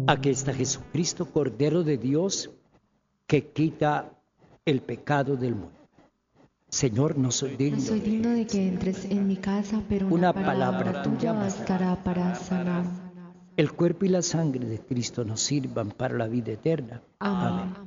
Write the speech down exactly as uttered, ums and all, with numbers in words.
Aquí está Jesucristo, Cordero de Dios, que quita el pecado del mundo. Señor, no soy digno. No soy digno de que entres en mi casa, pero una, Una palabra, palabra tuya tuya bastará para sanar. El cuerpo y la sangre de Cristo nos sirvan para la vida eterna. Amén. Amén.